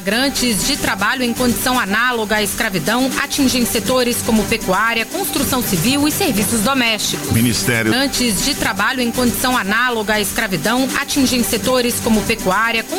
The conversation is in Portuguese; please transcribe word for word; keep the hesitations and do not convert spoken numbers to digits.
Flagrantes de trabalho em condição análoga à escravidão atingem setores como pecuária, construção civil e serviços domésticos. Ministério. Flagrantes de trabalho em condição análoga à escravidão atingem setores como pecuária,